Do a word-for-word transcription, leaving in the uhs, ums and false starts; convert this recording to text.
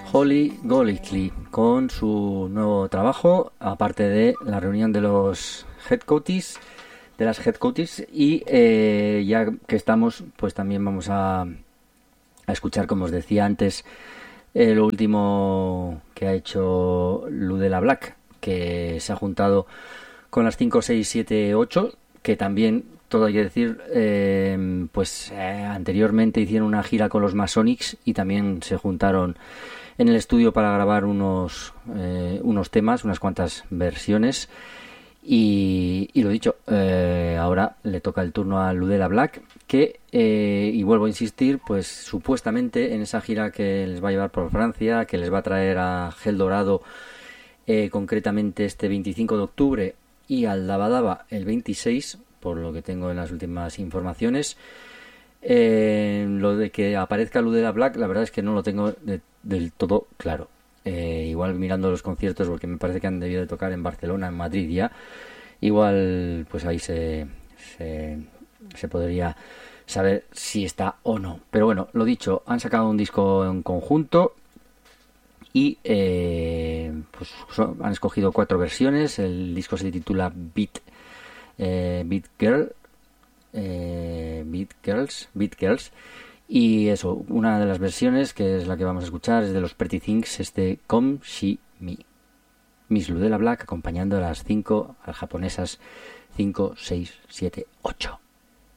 Holly Golightly con su nuevo trabajo, aparte de la reunión de los Headcoaties, de las Headcoaties, y eh, ya que estamos, pues también vamos a, a escuchar, como os decía antes, eh, lo último que ha hecho Ludella Black, que se ha juntado con las cinco, seis, siete, ocho, que también, todo hay que decir, eh, pues eh, anteriormente hicieron una gira con los Masonics y también se juntaron en el estudio para grabar unos eh, unos temas, unas cuantas versiones. Y, y lo dicho, eh, ahora le toca el turno a Ludella Black, que, eh, y vuelvo a insistir, pues supuestamente en esa gira que les va a llevar por Francia, que les va a traer a Gel Dorado, eh, concretamente este veinticinco de octubre, y al Daba Daba el veintiséis, por lo que tengo en las últimas informaciones. Eh, lo de que aparezca Ludella Black, la verdad es que no lo tengo de, del todo claro. Eh, igual mirando los conciertos, porque me parece que han debido de tocar en Barcelona, en Madrid ya, igual pues ahí se, se, se podría saber si está o no. Pero bueno, lo dicho, han sacado un disco en conjunto y eh, pues son, han escogido cuatro versiones. El disco se titula Beat, eh, Beat Girl, eh, Beat Girls, Beat Girls. Y eso, una de las versiones, que es la que vamos a escuchar, es de los Pretty Things, este Come She Me. Miss Ludella Black acompañando a las cinco, a las japonesas cinco, seis, siete, ocho.